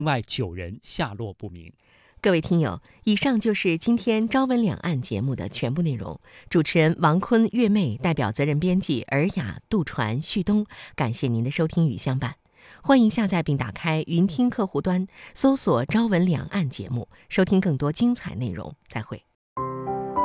另外9人下落不明。 各位听友，以上就是今天《朝闻两岸》节目的全部内容。主持人王坤、月妹，代表责任编辑尔雅、杜传、旭东，感谢您的收听与相伴。欢迎下载并打开云听客户端，搜索“朝闻两岸”节目，收听更多精彩内容。再会。